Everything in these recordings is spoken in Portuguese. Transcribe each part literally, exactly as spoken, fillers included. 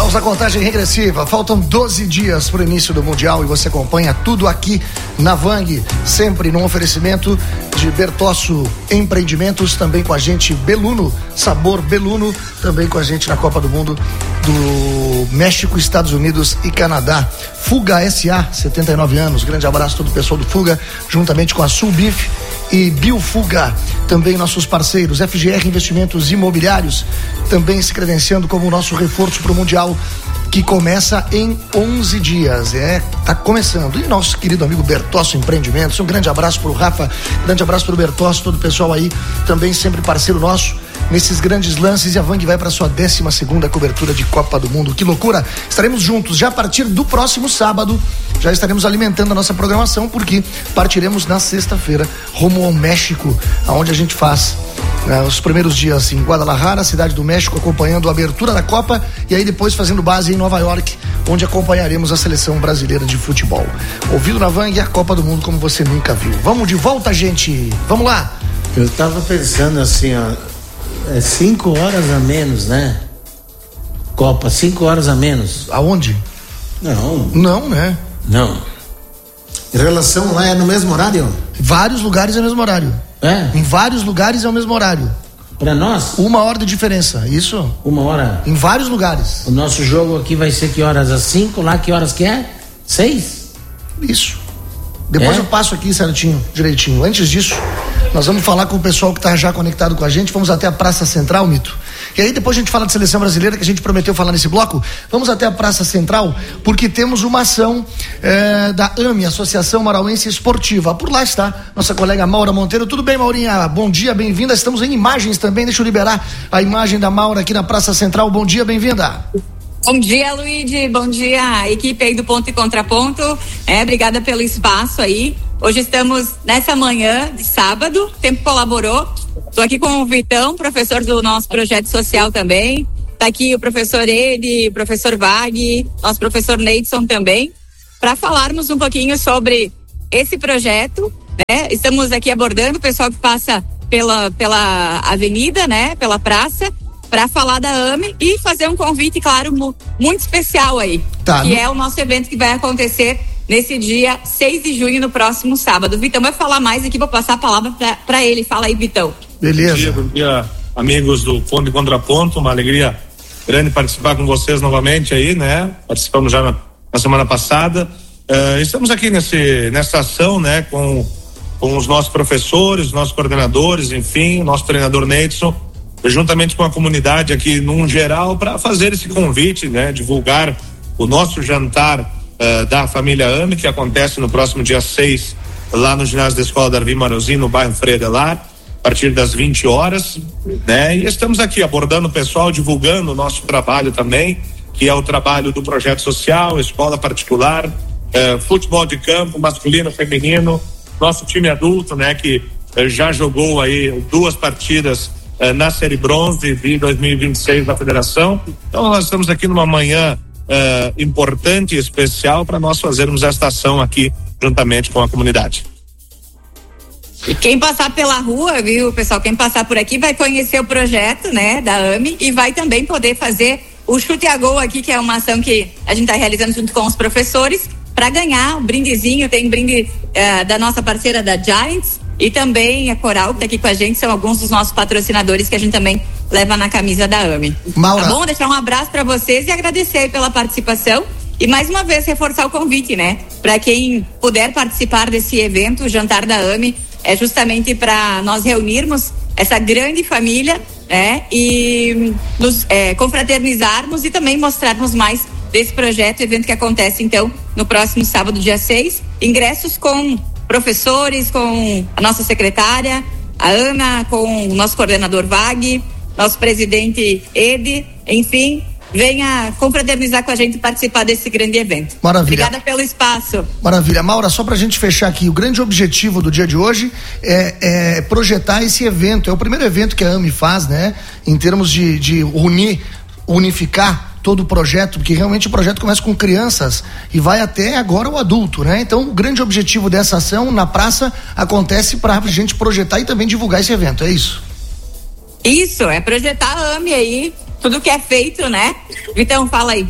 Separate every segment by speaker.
Speaker 1: Vamos à contagem regressiva. Faltam doze dias para o início do Mundial e você acompanha tudo aqui na Vang, sempre no oferecimento de Bertosso Empreendimentos, também com a gente Beluno, Sabor Beluno, também com a gente na Copa do Mundo do México, Estados Unidos e Canadá. Fuga S A, setenta e nove anos, grande abraço a todo o pessoal do Fuga, juntamente com a Sulbif e Biofuga, também nossos parceiros, F G R Investimentos Imobiliários, também se credenciando como o nosso reforço para o Mundial, que começa em onze dias, é, tá começando. E nosso querido amigo Bertosso Empreendimentos, um grande abraço pro Rafa, grande abraço pro Bertosso, todo o pessoal aí, também sempre parceiro nosso nesses grandes lances, e a Vang vai para sua décima segunda cobertura de Copa do Mundo. Que loucura! Estaremos juntos já a partir do próximo sábado, já estaremos alimentando a nossa programação, porque partiremos na sexta-feira rumo ao México, aonde a gente faz né, os primeiros dias em Guadalajara, cidade do México, acompanhando a abertura da Copa, e aí depois fazendo base em Nova York, onde acompanharemos a seleção brasileira de futebol. Ouvido na Vang, a Copa do Mundo como você nunca viu. Vamos de volta, gente! Vamos lá!
Speaker 2: Eu tava pensando assim, ó, é cinco horas a menos, né? Copa, cinco horas a menos.
Speaker 1: Aonde?
Speaker 2: Não.
Speaker 1: Não, né?
Speaker 2: Não. Em relação lá é no mesmo horário?
Speaker 1: Vários lugares é o mesmo horário.
Speaker 2: É?
Speaker 1: Em vários lugares é o mesmo horário.
Speaker 2: Pra nós?
Speaker 1: Uma hora de diferença, isso?
Speaker 2: Uma hora?
Speaker 1: Em vários lugares.
Speaker 2: O nosso jogo aqui vai ser que horas? Às cinco, lá que horas que é? Seis?
Speaker 1: Isso. Depois é? eu passo aqui certinho, direitinho. Antes disso, nós vamos falar com o pessoal que está já conectado com a gente. Vamos até a Praça Central, Mito. E aí depois a gente fala de seleção brasileira, que a gente prometeu falar nesse bloco. Vamos até a Praça Central, porque temos uma ação é, da A M E, Associação Marauense Esportiva. Por lá está nossa colega Maura Monteiro. Tudo bem, Maurinha? Bom dia, bem-vinda. Estamos em imagens também. Deixa eu liberar a imagem da Maura aqui na Praça Central. Bom dia, bem-vinda.
Speaker 3: Bom dia, Luigi, bom dia, equipe aí do Ponto e Contraponto, é, obrigada pelo espaço aí. Hoje estamos nessa manhã de sábado, o tempo colaborou, estou aqui com o Vitão, professor do nosso projeto social também, tá aqui o professor Edi, o professor Vag, nosso professor Neidson também, para falarmos um pouquinho sobre esse projeto, né? Estamos aqui abordando o pessoal que passa pela, pela avenida, né, pela praça, para falar da A M E e fazer um convite, claro, muito especial aí, tá, que no... é o nosso evento que vai acontecer nesse dia seis de junho, no próximo sábado. O Vitão vai falar mais aqui, vou passar a palavra para ele. Fala aí, Vitão.
Speaker 1: Beleza.
Speaker 4: Bom dia, bom dia, amigos do Ponto e Contraponto, uma alegria grande participar com vocês novamente aí, né? Participamos já na, na semana passada. Uh, estamos aqui nesse, nessa ação, né, com, com os nossos professores, os nossos coordenadores, enfim, o nosso treinador Neidson, juntamente com a comunidade aqui num geral, para fazer esse convite, né, divulgar o nosso jantar uh, da família A M E, que acontece no próximo dia seis, lá no ginásio da Escola Darvi Marozinho, no bairro Fredelar, a partir das vinte horas, né, e estamos aqui abordando o pessoal, divulgando o nosso trabalho também, que é o trabalho do projeto social, escola particular, uh, futebol de campo, masculino, feminino, nosso time adulto, né, que uh, já jogou aí duas partidas na Série Bronze de dois mil e vinte e seis da Federação. Então nós estamos aqui numa manhã uh, importante e especial para nós fazermos esta ação aqui juntamente com a comunidade.
Speaker 3: E quem passar pela rua, viu, pessoal, quem passar por aqui vai conhecer o projeto, né, da A M E e vai também poder fazer o chute a gol aqui, que é uma ação que a gente está realizando junto com os professores, para ganhar um brindezinho. Tem brinde uh, da nossa parceira da Giants, e também a Coral, que está aqui com a gente, são alguns dos nossos patrocinadores que a gente também leva na camisa da A M E.
Speaker 1: Maura.
Speaker 3: Tá bom? Deixar um abraço para vocês e agradecer pela participação. E mais uma vez reforçar o convite, né? Para quem puder participar desse evento, o Jantar da A M E, é justamente para nós reunirmos essa grande família, né? E nos é, confraternizarmos e também mostrarmos mais desse projeto, evento que acontece então no próximo sábado, dia seis. Ingressos com professores, com a nossa secretária, a Ana, com o nosso coordenador Vag, nosso presidente Edi, enfim, venha confraternizar com a gente e participar desse grande evento.
Speaker 1: Maravilha.
Speaker 3: Obrigada pelo espaço.
Speaker 1: Maravilha. Maura, só pra gente fechar aqui, o grande objetivo do dia de hoje é, é projetar esse evento. É o primeiro evento que a A M E faz, né? Em termos de, de unir, unificar todo o projeto, porque realmente o projeto começa com crianças e vai até agora o adulto, né? Então o grande objetivo dessa ação na praça acontece para a gente projetar e também divulgar esse evento, é isso?
Speaker 3: Isso, é projetar a A M E aí, tudo que é feito, né? Vitão, fala aí.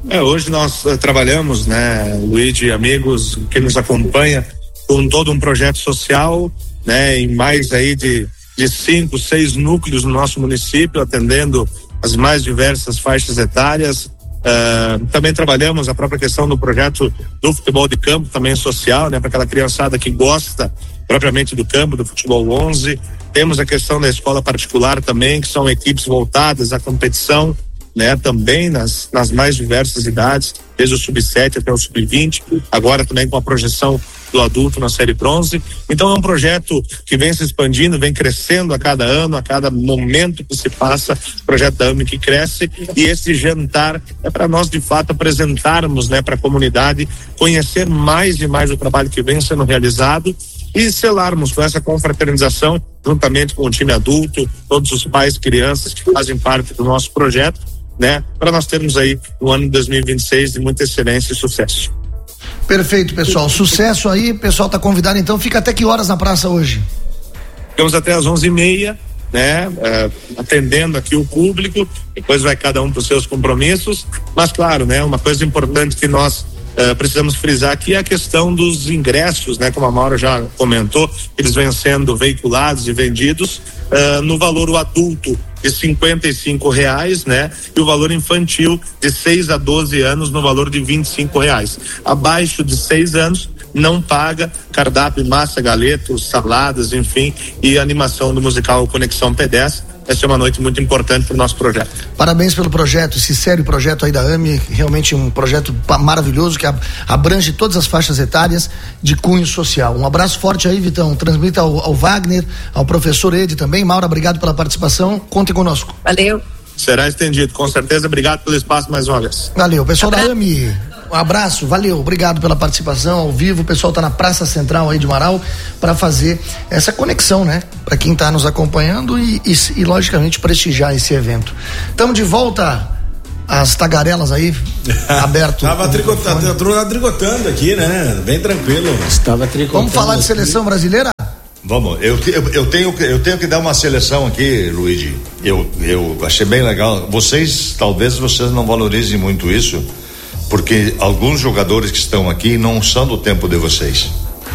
Speaker 4: É, hoje nós uh, trabalhamos, né, Luigi e amigos que nos acompanha, com todo um projeto social, né, em mais aí de, de cinco, seis núcleos no nosso município, atendendo as mais diversas faixas etárias. Uh, também trabalhamos a própria questão do projeto do futebol de campo, também social, né, para aquela criançada que gosta propriamente do campo, do futebol onze. Temos a questão da escola particular também, que são equipes voltadas à competição, né, também nas, nas mais diversas idades, desde o sub sete até o sub vinte, agora também com a projeção do adulto na série bronze. Então é um projeto que vem se expandindo, vem crescendo a cada ano, a cada momento que se passa, o projeto da A M E que cresce, e esse jantar é para nós de fato apresentarmos, né, para a comunidade, conhecer mais e mais o trabalho que vem sendo realizado e selarmos com essa confraternização juntamente com o time adulto, todos os pais e crianças que fazem parte do nosso projeto, né, para nós termos aí no ano de dois mil e vinte e seis de muita excelência e sucesso.
Speaker 1: Perfeito, pessoal. Sucesso aí, o pessoal tá convidado, então fica até que horas na praça hoje?
Speaker 4: Ficamos até às onze e meia, né, uh, atendendo aqui o público, depois vai cada um para os seus compromissos, mas claro, né, uma coisa importante que nós Uh, precisamos frisar aqui é a questão dos ingressos, né? Como a Maura já comentou, eles vêm sendo veiculados e vendidos uh, no valor o adulto de cinquenta e cinco reais, né? E o valor infantil de seis a doze anos no valor de vinte e cinco reais. Abaixo de seis anos não paga cardápio, massa, galetos, saladas, enfim, e animação do musical Conexão P dez. Essa é uma noite muito importante para o nosso projeto.
Speaker 1: Parabéns pelo projeto, esse sério projeto aí da A M E, realmente um projeto maravilhoso que abrange todas as faixas etárias de cunho social. Um abraço forte aí, Vitão, transmita ao, ao Wagner, ao professor Ed também. Maura, obrigado pela participação, contem conosco.
Speaker 3: Valeu.
Speaker 4: Será estendido, com certeza. Obrigado pelo espaço mais uma vez.
Speaker 1: Valeu, pessoal da A M E. Um abraço, valeu, obrigado pela participação ao vivo. O pessoal tá na Praça Central aí de Marau para fazer essa conexão, né? Para quem tá nos acompanhando e, e, e logicamente prestigiar esse evento. Estamos de volta às tagarelas aí, aberto.
Speaker 5: Tava tricotando, tricotando aqui, né? Bem tranquilo.
Speaker 2: Estava tricotando.
Speaker 1: Vamos falar de seleção brasileira?
Speaker 6: Vamos, eu, eu, eu, tenho, eu tenho que dar uma seleção aqui, Luigi. Eu, eu achei bem legal. Vocês, talvez vocês não valorizem muito isso, porque alguns jogadores que estão aqui não são do tempo de vocês.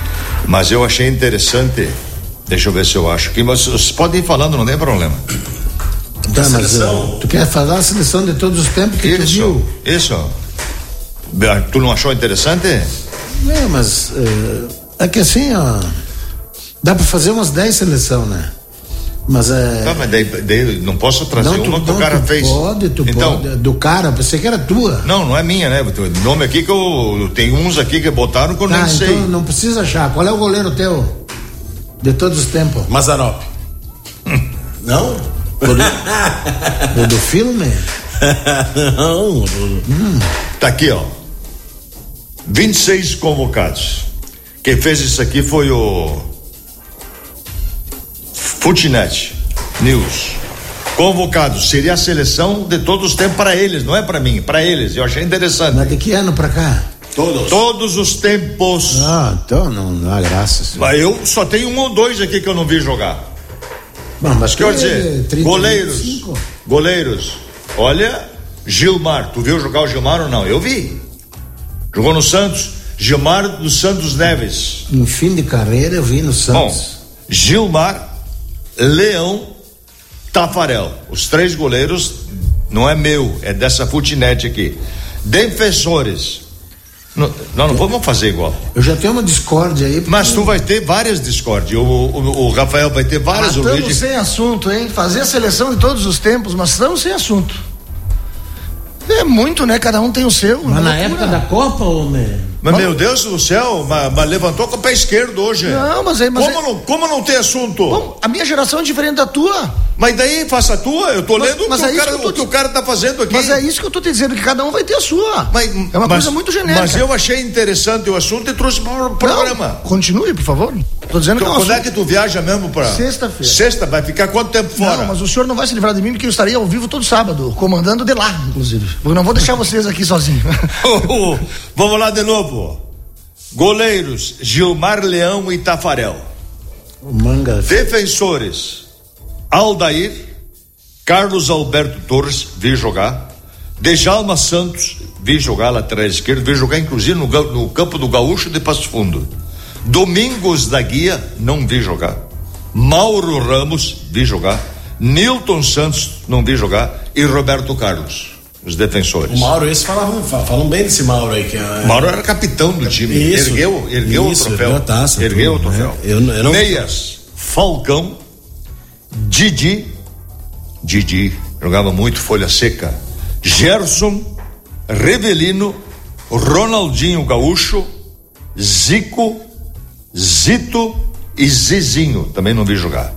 Speaker 6: Mas eu achei interessante, deixa eu ver se eu acho que vocês podem ir falando, não tem problema.
Speaker 2: Tá, mas uh, tu quer falar a seleção de todos os tempos que
Speaker 6: isso,
Speaker 2: tu viu?
Speaker 6: Isso. Tu não achou interessante?
Speaker 2: É, mas uh, é que assim, ó, dá pra fazer umas dez seleções, né? Mas é.
Speaker 6: Tá, mas daí, daí não posso trazer
Speaker 2: não, tu,
Speaker 6: uma que o cara
Speaker 2: tu
Speaker 6: fez.
Speaker 2: Pode, tu
Speaker 6: então,
Speaker 2: pode. Do cara, pensei que era tua.
Speaker 6: Não, não é minha, né? O nome aqui que eu, eu tenho uns aqui que botaram que eu
Speaker 2: tá,
Speaker 6: nem sei.
Speaker 2: Então não precisa achar. Qual é o goleiro teu? De todos os tempos?
Speaker 5: Mazarop.
Speaker 6: Hum.
Speaker 5: Não?
Speaker 2: O do, o do filme?
Speaker 5: Não.
Speaker 6: Hum. Tá aqui, ó. vinte e seis convocados. Quem fez isso aqui foi o Futinet News. Convocados, seria a seleção de todos os tempos para eles, não é para mim, para eles. Eu achei interessante.
Speaker 2: Mas de que ano pra cá?
Speaker 6: Todos. Todos os tempos.
Speaker 2: Ah, então não dá graça.
Speaker 6: Mas eu só tenho um ou dois aqui que eu não vi jogar.
Speaker 2: Bom, mas
Speaker 6: quer dizer,
Speaker 2: trinta,
Speaker 6: goleiros.
Speaker 2: vinte e cinco.
Speaker 6: Goleiros. Olha, Gilmar. Tu viu jogar o Gilmar ou não? Eu vi. Jogou no Santos. Gilmar dos Santos Neves.
Speaker 2: Em fim de carreira eu vi no Santos.
Speaker 6: Bom, Gilmar, Leão, Tafarel. Os três goleiros não é meu, é dessa Futinet aqui. Defensores. Não, não, não vamos fazer igual.
Speaker 2: Eu já tenho uma discórdia aí.
Speaker 6: Mas tu vai ter várias discórdias. O, o, o Rafael vai ter várias.
Speaker 1: Estamos vídeo... sem assunto, hein? Fazer a seleção de todos os tempos, mas estamos sem assunto. É muito, né? Cada um tem o seu.
Speaker 2: Mas na época da Copa, homem.
Speaker 6: Mas, meu Deus do céu, mas, mas levantou com o pé esquerdo hoje.
Speaker 1: Não, mas aí. Mas
Speaker 6: como,
Speaker 1: é...
Speaker 6: não, como não tem assunto?
Speaker 1: Bom, a minha geração é diferente da tua.
Speaker 6: Mas daí faça a tua, eu tô
Speaker 1: mas,
Speaker 6: lendo
Speaker 1: mas
Speaker 6: o, que
Speaker 1: é
Speaker 6: o, cara,
Speaker 1: que tô...
Speaker 6: o que o cara tá fazendo aqui.
Speaker 1: Mas é isso que eu tô te dizendo, que cada um vai ter a sua.
Speaker 6: Mas,
Speaker 1: é uma
Speaker 6: mas,
Speaker 1: coisa muito genérica.
Speaker 6: Mas eu achei interessante o assunto e trouxe pro programa.
Speaker 1: Não, continue, por favor. Tô dizendo
Speaker 6: então,
Speaker 1: que é um
Speaker 6: quando
Speaker 1: assunto...
Speaker 6: é que tu viaja mesmo pra...
Speaker 1: Sexta-feira.
Speaker 6: Sexta, vai ficar quanto tempo fora?
Speaker 1: Não, mas o senhor não vai se livrar de mim, porque eu estaria ao vivo todo sábado, comandando de lá, inclusive. Eu não vou deixar vocês aqui sozinhos.
Speaker 6: oh, oh, vamos lá de novo. Goleiros, Gilmar, Leão e Tafarel.
Speaker 2: O manga.
Speaker 6: Defensores, Aldair, Carlos Alberto Torres, vi jogar. Djalma Santos, vi jogar lateral esquerdo, vi jogar inclusive no, no campo do Gaúcho de Passo Fundo. Domingos da Guia, não vi jogar. Mauro Ramos, vi jogar. Nilton Santos, não vi jogar. E Roberto Carlos, os defensores.
Speaker 5: O Mauro, esses falavam, falam bem desse Mauro aí. Que é...
Speaker 6: Mauro era capitão do time. Isso, ergueu, ergueu isso, o troféu. Ergueu, taça, ergueu tudo, o troféu. É. Eu, eu não... Meias, Falcão, Didi, Didi, jogava muito folha seca. Gerson, Revelino, Ronaldinho Gaúcho, Zico, Zito e Zizinho, também não vi jogar.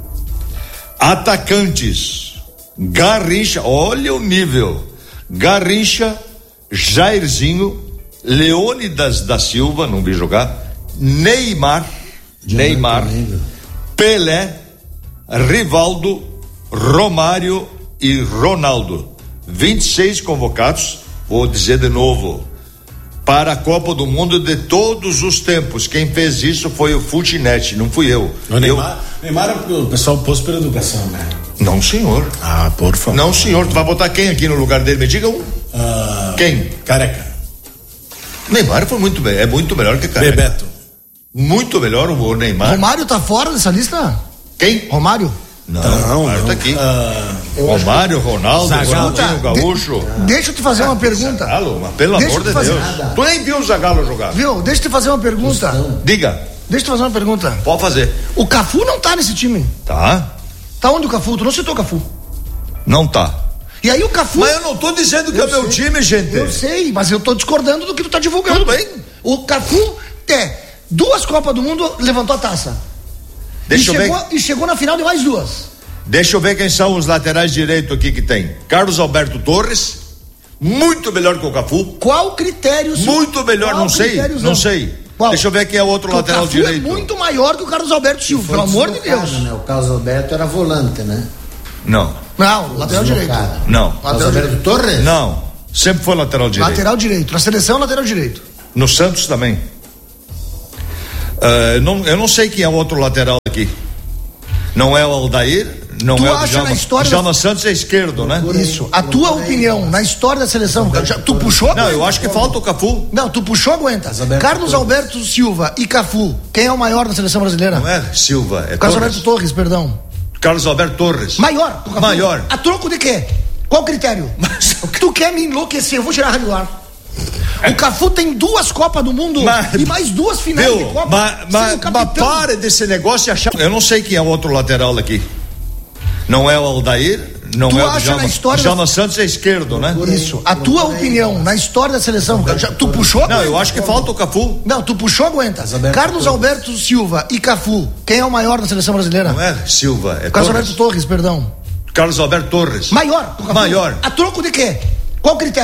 Speaker 6: Atacantes, Garrincha, olha o nível. Garrincha, Jairzinho, Leônidas da Silva, não vi jogar. Neymar, Já Neymar, Pelé, Rivaldo, Romário e Ronaldo. vinte e seis convocados, vou dizer de novo, para a Copa do Mundo de todos os tempos. Quem fez isso foi o Futinet, não fui eu.
Speaker 5: O Neymar, eu... Neymar o pessoal pôs pela educação, né?
Speaker 6: Não, senhor.
Speaker 5: Ah, por favor.
Speaker 6: Não, senhor. Tu vai botar quem aqui no lugar dele? Me diga um.
Speaker 5: Ah,
Speaker 6: quem?
Speaker 5: Careca.
Speaker 6: Neymar foi muito bem, é muito melhor que Careca.
Speaker 5: Bebeto.
Speaker 6: Muito melhor o Neymar.
Speaker 1: Romário tá fora dessa lista?
Speaker 6: Quem?
Speaker 1: Romário?
Speaker 6: Não, não, Romário não. Tá aqui. Ah, Romário, Ronaldo, Ronaldinho Gaúcho.
Speaker 1: De, deixa eu te fazer uma pergunta.
Speaker 6: Zagalo, mas pelo deixa amor de Deus. Nada. Tu nem viu o Zagalo jogar.
Speaker 1: Viu? Deixa eu te fazer uma pergunta.
Speaker 6: Gostão. Diga.
Speaker 1: Deixa eu te fazer uma pergunta.
Speaker 6: Pode fazer.
Speaker 1: O Cafu não tá nesse time.
Speaker 6: Tá.
Speaker 1: Tá onde o Cafu? Tu não citou o Cafu.
Speaker 6: Não tá.
Speaker 1: E aí o Cafu...
Speaker 6: Mas eu não tô dizendo que eu é sei. Meu time, gente.
Speaker 1: Eu sei, mas eu tô discordando do que tu tá divulgando.
Speaker 6: Tudo bem.
Speaker 1: O Cafu tem duas Copas do Mundo, levantou a taça.
Speaker 6: Deixa
Speaker 1: e
Speaker 6: eu
Speaker 1: chegou,
Speaker 6: ver.
Speaker 1: E chegou na final de mais duas.
Speaker 6: Deixa eu ver quem são os laterais direito aqui que tem. Carlos Alberto Torres, muito melhor que o Cafu.
Speaker 1: Qual critério?
Speaker 6: Muito melhor, não sei, não sei.
Speaker 1: Qual?
Speaker 6: Deixa eu ver quem é o outro
Speaker 1: Porque
Speaker 6: lateral
Speaker 1: o Cafu
Speaker 6: direito.
Speaker 1: É muito maior que o Carlos Alberto Silva, pelo amor de Deus.
Speaker 2: Né? O Carlos Alberto era volante, né?
Speaker 6: Não.
Speaker 1: Não, lateral direito.
Speaker 6: Não.
Speaker 2: Carlos Alberto Torres?
Speaker 6: Não. Sempre foi lateral direito.
Speaker 1: Lateral direito. Na seleção, lateral direito.
Speaker 6: No Santos também. Uh, não, eu não sei quem é o outro lateral aqui. Não é o Aldair, não
Speaker 1: tu
Speaker 6: é o
Speaker 1: acha
Speaker 6: Djalma,
Speaker 1: na história
Speaker 6: Djalma
Speaker 1: da...
Speaker 6: Santos é esquerdo, né?
Speaker 1: Isso. A tua opinião na história da seleção, já, tu puxou?
Speaker 6: Não, eu acho que falta o Cafu.
Speaker 1: Não, tu puxou, aguenta. Carlos Alberto Silva e Cafu, quem é o maior da seleção brasileira?
Speaker 6: Não é Silva, é
Speaker 1: Carlos
Speaker 6: Torres.
Speaker 1: Alberto Torres, perdão.
Speaker 6: Carlos Alberto Torres.
Speaker 1: Maior.
Speaker 6: Maior.
Speaker 1: A troco de quê? Qual critério? Mas... Tu quer me enlouquecer, eu vou tirar a rádio do ar. O Cafu tem duas Copas do Mundo mas, e mais duas finais
Speaker 6: meu,
Speaker 1: de Copa.
Speaker 6: Mas ma, ma, pare desse negócio e achar. Eu não sei quem é o outro lateral aqui. Não é o Aldair, não
Speaker 1: tu
Speaker 6: é o
Speaker 1: acha
Speaker 6: Djalma,
Speaker 1: na história
Speaker 6: Djalma
Speaker 1: da...
Speaker 6: Santos é esquerdo, né?
Speaker 1: Isso. A tua opinião na história da seleção, já, tu puxou?
Speaker 6: Não, eu acho que falta o Cafu.
Speaker 1: Não, tu puxou, aguenta. Carlos Alberto Silva e Cafu, quem é o maior da seleção brasileira?
Speaker 6: Não é Silva, é
Speaker 1: Carlos
Speaker 6: Torres.
Speaker 1: Alberto Torres, perdão.
Speaker 6: Carlos Alberto Torres.
Speaker 1: Maior.
Speaker 6: Maior.
Speaker 1: A troco de quê? Qual critério?